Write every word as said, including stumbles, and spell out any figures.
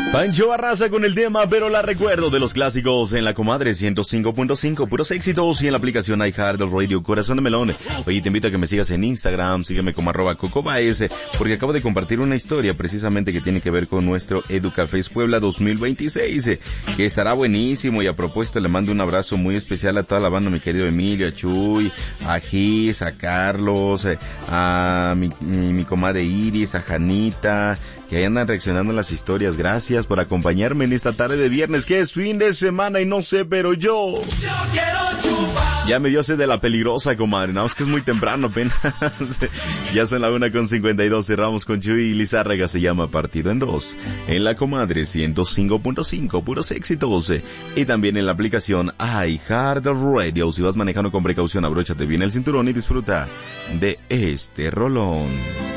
Pancho Barraza con el tema Pero la recuerdo de los clásicos en la comadre ciento cinco punto cinco, puros éxitos, y en la aplicación iHeart Radio Corazón de Melón. Oye, te invito a que me sigas en Instagram, sígueme como arroba Coco Baez, porque acabo de compartir una historia precisamente que tiene que ver con nuestro Educafest Puebla dos mil veintiséis, que estará buenísimo. Y a propósito le mando un abrazo muy especial a toda la banda, mi querido Emilio, a Chuy, a Gis, a Carlos, a mi, mi, mi comadre Iris, a Janita, que ahí andan reaccionando a las historias. Gracias por acompañarme en esta tarde de viernes, que es fin de semana y no sé, pero yo... yo quiero chupar. Ya me dio sed de la peligrosa, comadre. No, es que es muy temprano apenas. Ya son la una con cincuenta y dos. Cerramos con Chuy y Lizárraga. Se llama Partido en Dos. En la comadre ciento cinco punto cinco, puros éxitos. Y también en la aplicación iHeart Radio. Si vas manejando con precaución, abróchate bien el cinturón y disfruta de este rolón.